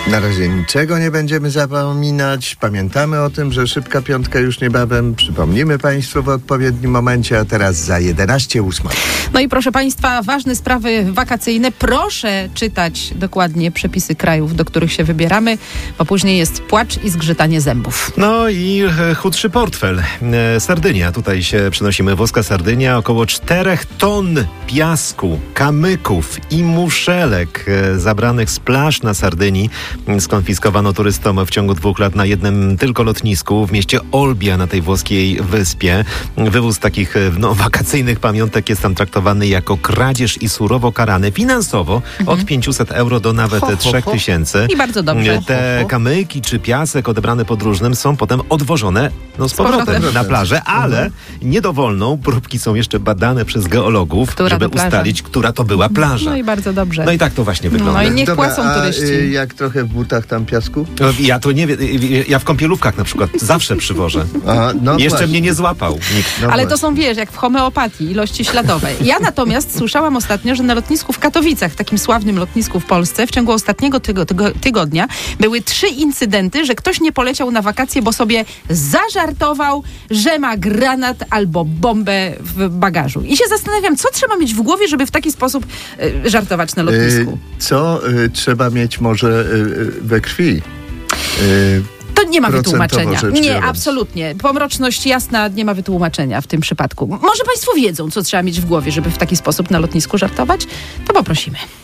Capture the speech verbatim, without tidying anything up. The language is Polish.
Na razie niczego nie będziemy zapominać. Pamiętamy o tym, że szybka piątka już niebawem. Przypomnimy Państwu w odpowiednim momencie, a teraz za jedenaście ósma. No i proszę Państwa, ważne sprawy wakacyjne. Proszę czytać dokładnie przepisy krajów, do których się wybieramy, bo później jest płacz i zgrzytanie zębów. No i e, chudszy portfel. E, Sardynia. Tutaj się przenosimy. Włoska Sardynia. Około czterech ton piasku, kamyków i muszelek e, zabranych z plaż na Sardynii skonfiskowano turystom w ciągu dwóch lat na jednym tylko lotnisku w mieście Olbia na tej włoskiej wyspie. Wywóz takich no, wakacyjnych pamiątek jest tam traktowany jako kradzież i surowo karany finansowo mhm. od pięćset euro do nawet ho, ho, trzech tysięcy. I bardzo dobrze. Te ho, ho. kamyki czy piasek odebrany podróżnym są potem odwożone no, z, z powrotem, powrotem na plażę, ale mhm. niedowolną. Próbki są jeszcze badane przez geologów, która żeby ustalić, która to była plaża. No i bardzo dobrze. No i tak to właśnie wygląda. No i niech Dobra, płacą a, turyści. y, jak trochę w butach tam piasku? Ja to nie wiem. Ja w kąpielówkach na przykład zawsze przywożę. Aha, no Jeszcze właśnie. mnie nie złapał nikt. No Ale właśnie. to są, wiesz, jak w homeopatii, ilości śladowe. Ja natomiast słyszałam ostatnio, że na lotnisku w Katowicach, takim sławnym lotnisku w Polsce, w ciągu ostatniego tygo, tygo, tygodnia były trzy incydenty, że ktoś nie poleciał na wakacje, bo sobie zażartował, że ma granat albo bombę w bagażu. I się zastanawiam, co trzeba mieć w głowie, żeby w taki sposób y, żartować na lotnisku. Y, co y, trzeba mieć może y, we krwi? Y, To nie ma wytłumaczenia. Nie, biorąc. absolutnie. Pomroczność jasna, nie ma wytłumaczenia w tym przypadku. Może Państwo wiedzą, co trzeba mieć w głowie, żeby w taki sposób na lotnisku żartować? To poprosimy.